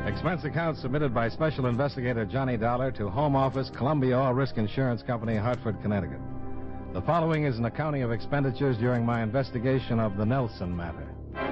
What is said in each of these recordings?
Expense account submitted by Special Investigator Johnny Dollar to Home Office, Columbia All Risk Insurance Company, Hartford, Connecticut. The following is an accounting of expenditures during my investigation of the Nelson matter.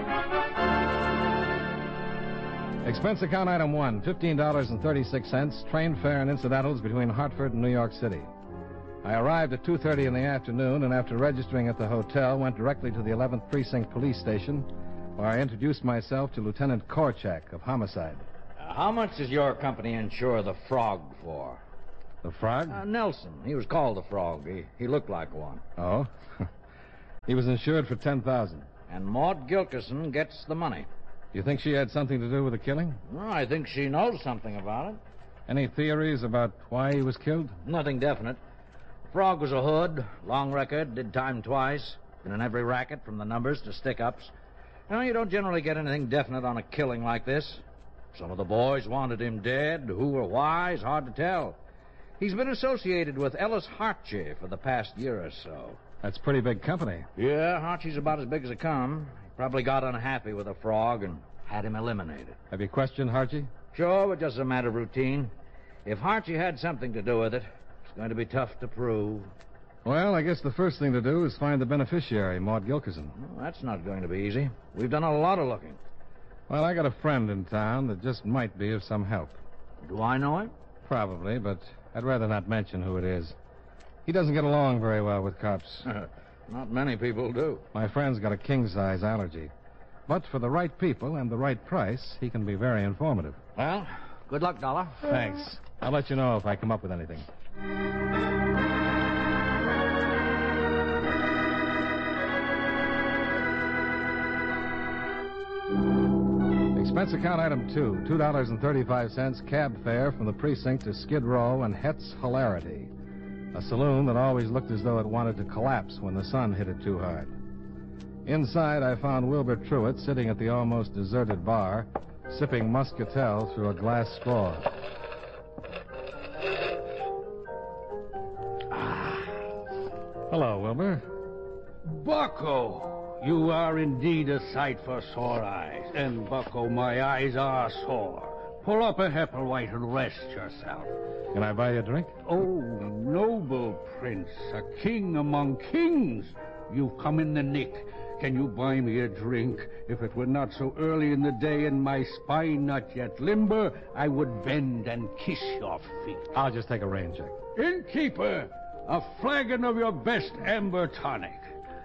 Expense account item 1, $15.36, train fare and incidentals between Hartford and New York City. I arrived at 2:30 in the afternoon, and after registering at the hotel, went directly to the 11th Precinct Police Station, where I introduced myself to Lieutenant Korchak of Homicide. How much does your company insure the Frog for? The Frog? Nelson. He was called the Frog. He looked like one. Oh? He was insured for $10,000. And Maud Gilkerson gets the money. You think she had something to do with the killing? Well, I think she knows something about it. Any theories about why he was killed? Nothing definite. Frog was a hood, long record, did time twice, been in every racket from the numbers to stick-ups. You don't generally get anything definite on a killing like this. Some of the boys wanted him dead. Who or why is hard to tell. He's been associated with Ellis Hartje for the past year or so. That's pretty big company. Yeah, Hartje's about as big as they come. He probably got unhappy with the Frog and had him eliminated. Have you questioned Hartje? Sure, but just a matter of routine. If Hartje had something to do with it, it's going to be tough to prove. Well, I guess the first thing to do is find the beneficiary, Maud Gilkerson. Well, that's not going to be easy. We've done a lot of looking. Well, I got a friend in town that just might be of some help. Do I know him? Probably, but I'd rather not mention who it is. He doesn't get along very well with cops. Not many people do. My friend's got a king-size allergy. But for the right people and the right price, he can be very informative. Well, good luck, Dollar. Thanks. I'll let you know if I come up with anything. Expense account item 2, $2.35, cab fare from the precinct to Skid Row and Het's Hilarity, a saloon that always looked as though it wanted to collapse when the sun hit it too hard. Inside, I found Wilbur Truitt sitting at the almost deserted bar, sipping muscatel through a glass straw. Hello, Wilbur. Bucko! You are indeed a sight for sore eyes. And, Bucko, my eyes are sore. Pull up a Hepplewhite and rest yourself. Can I buy you a drink? Oh, noble prince, a king among kings. You've come in the nick. Can you buy me a drink? If it were not so early in the day and my spine not yet limber, I would bend and kiss your feet. I'll just take a rain check. Innkeeper, a flagon of your best amber tonic.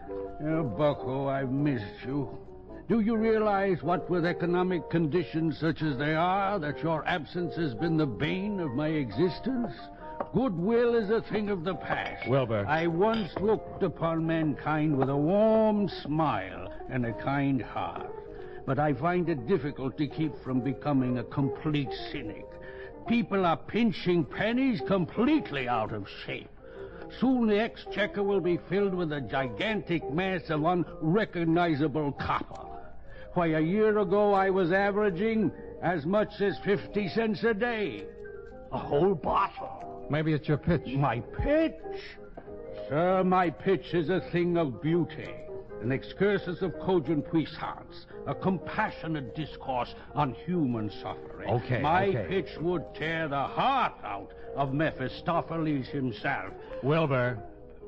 Bucko, I've missed you. Do you realize what with economic conditions such as they are, that your absence has been the bane of my existence? Goodwill is a thing of the past. Wilbur. I once looked upon mankind with a warm smile and a kind heart. But I find it difficult to keep from becoming a complete cynic. People are pinching pennies completely out of shape. Soon the exchequer will be filled with a gigantic mass of unrecognizable copper. Why, a year ago I was averaging as much as 50 cents a day. A whole bottle. Maybe it's your pitch. My pitch? Sir, my pitch is a thing of beauty. An excursus of cogent puissance. A compassionate discourse on human suffering. Okay, My okay. pitch would tear the heart out of Mephistopheles himself. Wilbur,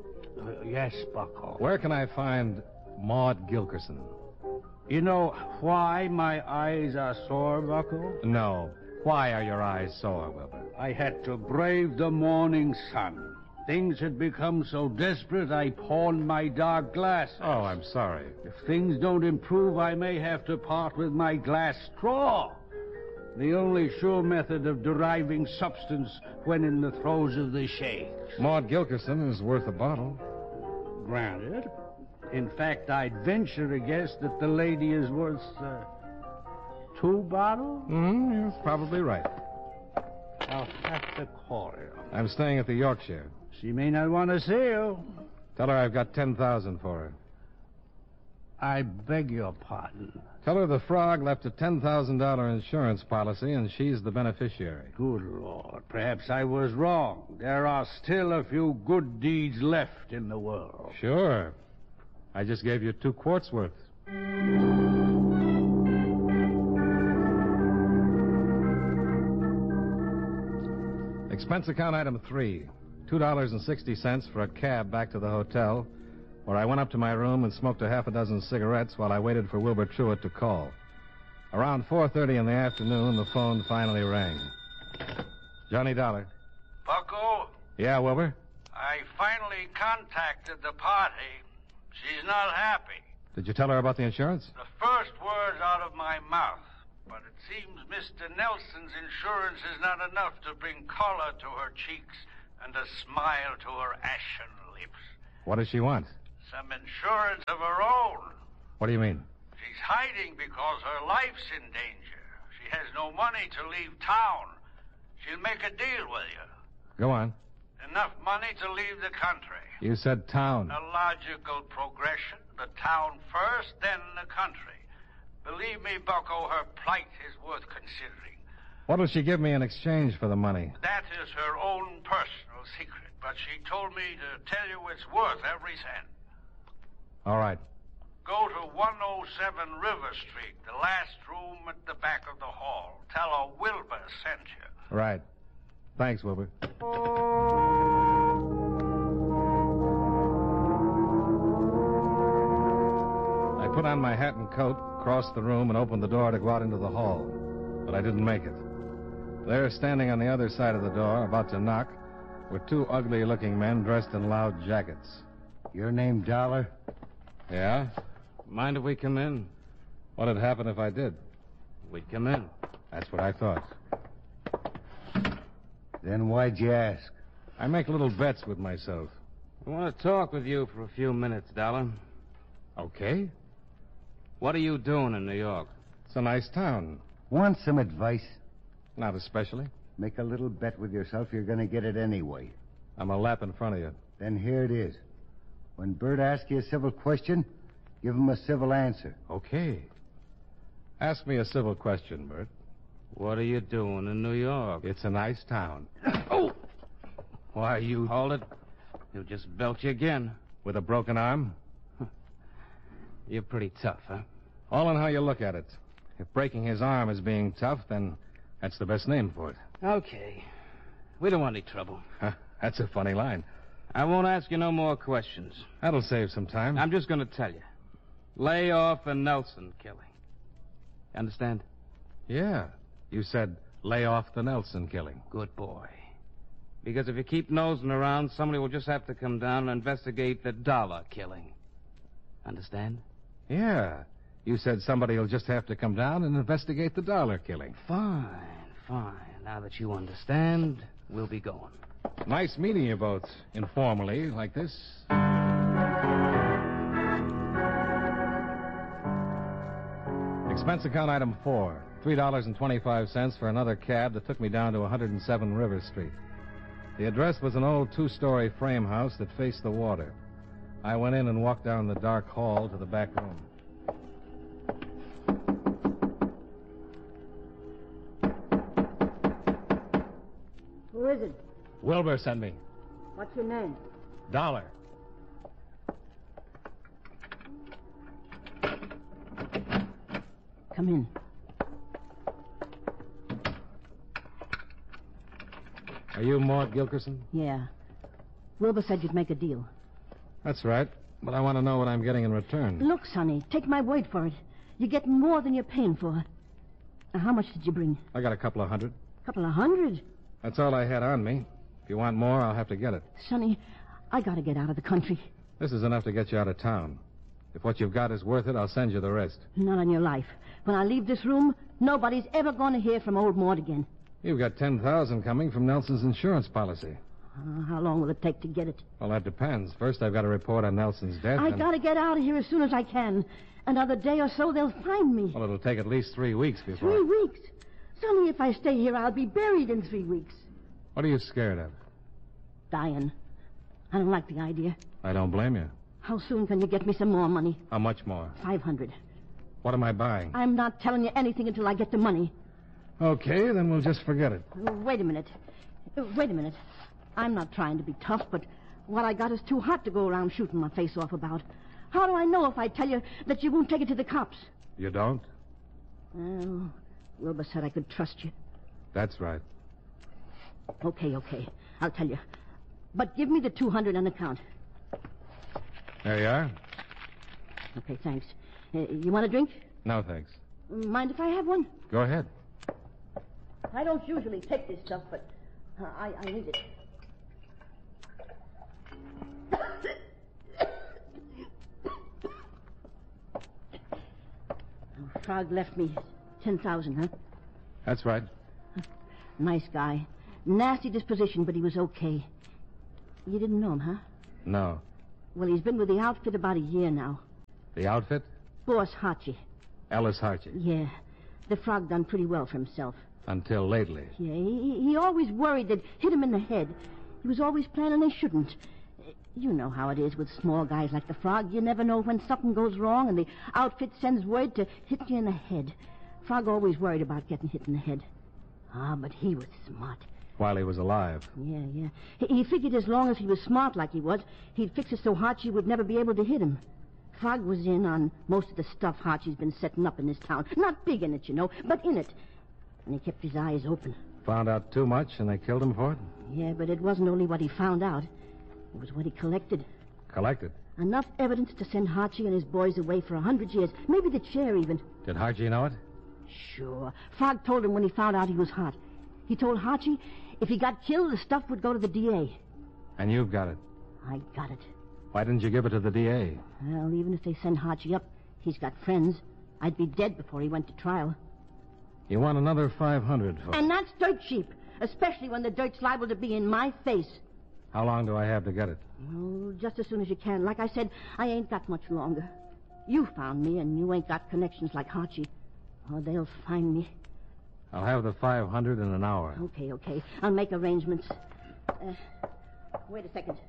Yes, Bucko. where can I find Maud Gilkerson? You know why my eyes are sore, Bucko? No. Why are your eyes sore, Wilbur? I had to brave the morning sun. Things had become so desperate, I pawned my dark glasses. Oh, I'm sorry. If things don't improve, I may have to part with my glass straw. The only sure method of deriving substance when in the throes of the shakes. Maud Gilkerson is worth a bottle. Granted. In fact, I'd venture to guess that the lady is worth 2 bottles? You're probably right. I'll have to call her. I'm staying at the Yorkshire. She may not want to see you. Tell her I've got $10,000 for her. I beg your pardon. Tell her the Frog left a $10,000 insurance policy, and she's the beneficiary. Good Lord, perhaps I was wrong. There are still a few good deeds left in the world. Sure. I just gave you 2 quarts worth. Expense account item 3, $2.60 for a cab back to the hotel, where I went up to my room and smoked a half a dozen cigarettes while I waited for Wilbur Truitt to call. Around 4:30 in the afternoon, the phone finally rang. Johnny Dollar. Bucko? Yeah, Wilbur? I finally contacted the party. She's not happy. Did you tell her about the insurance? The first words out of my mouth. But it seems Mr. Nelson's insurance is not enough to bring color to her cheeks and a smile to her ashen lips. What does she want? Some insurance of her own. What do you mean? She's hiding because her life's in danger. She has no money to leave town. She'll make a deal with you. Go on. Enough money to leave the country. You said town. A logical progression. The town first, then the country. Believe me, Bucko, her plight is worth considering. What'll she give me in exchange for the money? That is her own personal secret, but she told me to tell you it's worth every cent. All right. Go to 107 River Street, the last room at the back of the hall. Tell her Wilbur sent you. Right. Thanks, Wilbur. I put on my hat and coat, crossed the room, and opened the door to go out into the hall. But I didn't make it. There, standing on the other side of the door, about to knock, were two ugly-looking men dressed in loud jackets. Your name Dollar? Yeah? Mind if we come in? What'd happen if I did? We'd come in. That's what I thought. Then why'd you ask? I make little bets with myself. I want to talk with you for a few minutes, Dollar. Okay. What are you doing in New York? It's a nice town. Want some advice? Not especially. Make a little bet with yourself, you're going to get it anyway. I'm a lap in front of you. Then here it is. When Bert asks you a civil question, give him a civil answer. Okay. Ask me a civil question, Bert. What are you doing in New York? It's a nice town. Oh! Why, you... Hold it. You just belch again. With a broken arm? You're pretty tough, huh? All in how you look at it. If breaking his arm is being tough, then that's the best name for it. Okay. We don't want any trouble. Huh, that's a funny line. I won't ask you no more questions. That'll save some time. I'm just going to tell you. Lay off the Nelson killing. Understand? Yeah. You said lay off the Nelson killing. Good boy. Because if you keep nosing around, somebody will just have to come down and investigate the Dollar killing. Understand? Yeah. You said somebody will just have to come down and investigate the Dollar killing. Fine. Now that you understand, we'll be going. Nice meeting you both, informally, like this. Expense account item 4, $3.25 for another cab that took me down to 107 River Street. The address was an old two-story frame house that faced the water. I went in and walked down the dark hall to the back room. Who is it? Wilbur sent me. What's your name? Dollar. Come in. Are you Maud Gilkerson? Yeah. Wilbur said you'd make a deal. That's right. But I want to know what I'm getting in return. Look, Sonny, take my word for it. You get more than you're paying for. Now, how much did you bring? I got a couple of hundred. Couple of hundred? That's all I had on me. If you want more, I'll have to get it. Sonny, I gotta get out of the country. This is enough to get you out of town. If what you've got is worth it, I'll send you the rest. Not on your life. When I leave this room, nobody's ever going to hear from old Mort again. You've got $10,000 coming from Nelson's insurance policy. How long will it take to get it? Well, that depends. First, I've got to report on Nelson's death. I gotta get out of here as soon as I can. Another day or so, they'll find me. Well, it'll take at least 3 weeks before... 3 weeks? Sonny, if I stay here, I'll be buried in 3 weeks. What are you scared of? Dying. I don't like the idea. I don't blame you. How soon can you get me some more money? How much more? 500. What am I buying? I'm not telling you anything until I get the money. Okay, then we'll just forget it. Wait a minute. I'm not trying to be tough, but what I got is too hot to go around shooting my face off about. How do I know if I tell you that you won't take it to the cops? You don't? Well, Wilbur said I could trust you. That's right. Okay. I'll tell you. But give me the 200 on account. There you are. Okay, thanks. You want a drink? No, thanks. Mind if I have one? Go ahead. I don't usually take this stuff, but I need it. Frog left me 10,000, huh? That's right. Nice guy. Nasty disposition, but he was okay. You didn't know him, huh? No. Well, he's been with the outfit about a year now. The outfit? Boss Harchie. Ellis Harchie. Yeah. The frog done pretty well for himself. Until lately. Yeah, he always worried they'd hit him in the head. He was always planning they shouldn't. You know how it is with small guys like the frog. You never know when something goes wrong and the outfit sends word to hit you in the head. Frog always worried about getting hit in the head. Ah, but he was smart. While he was alive. Yeah. He figured as long as he was smart like he was, he'd fix it so Harchie would never be able to hit him. Frog was in on most of the stuff Harchie's been setting up in this town. Not big in it, you know, but in it. And he kept his eyes open. Found out too much and they killed him for it? Yeah, but it wasn't only what he found out. It was what he collected. Collected? Enough evidence to send Harchie and his boys away for 100 years. Maybe the chair, even. Did Harchie know it? Sure. Frog told him when he found out he was hot. He told Harchie if he got killed, the stuff would go to the DA. And you've got it. I got it. Why didn't you give it to the DA? Well, even if they send Harchie up, he's got friends. I'd be dead before he went to trial. You want another 500 for it. And that's dirt cheap, especially when the dirt's liable to be in my face. How long do I have to get it? Oh, just as soon as you can. Like I said, I ain't got much longer. You found me, and you ain't got connections like Harchie. Oh, they'll find me. I'll have the 500 in an hour. Okay. I'll make arrangements. Wait a second.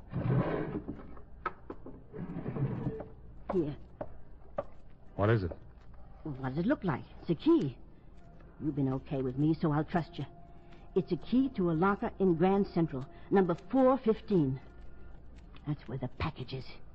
Here. What is it? Well, what does it look like? It's a key. You've been okay with me, so I'll trust you. It's a key to a locker in Grand Central, number 415. That's where the package is.